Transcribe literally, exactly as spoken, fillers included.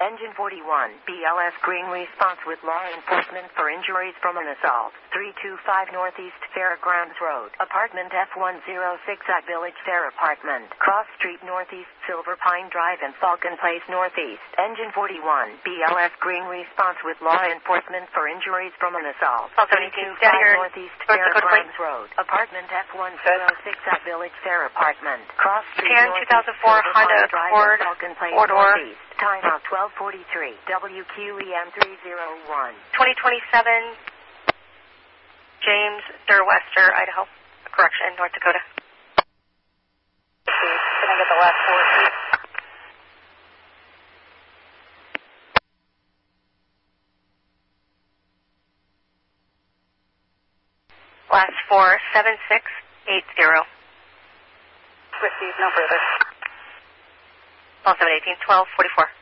Engine forty-one, B L S Green response with law enforcement for injuries from an assault. three two five Northeast Fairgrounds Road, apartment F one oh six at Village Fair Apartment, Cross Street Northeast, Silver Pine Drive and Falcon Place Northeast. Engine forty-one, B L S Green response with law enforcement for injuries from an assault. three two five Northeast Fairgrounds Road, apartment F one oh six at Village Fair Apartment, Cross Street Northeast, two thousand four Silver Honda Pine Drive Accord, and Falcon Place four-door. Northeast. Time out twelve forty-three, W Q E M three oh one. twenty twenty-seven, James Derwester, Idaho. Correction, North Dakota. Can I get the last four, please? Last four, seven six eight zero. Received, no further. All seven eighteen, twelve forty-four.